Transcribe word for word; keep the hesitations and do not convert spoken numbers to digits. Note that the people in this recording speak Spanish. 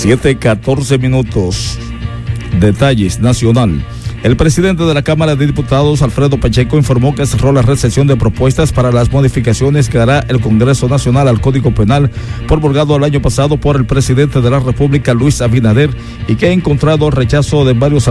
siete catorce minutos. Detalles nacional. El presidente de la Cámara de Diputados, Alfredo Pacheco, informó que cerró la recepción de propuestas para las modificaciones que hará el Congreso Nacional al Código Penal promulgado el año pasado por el presidente de la República, Luis Abinader, y que ha encontrado rechazo de varios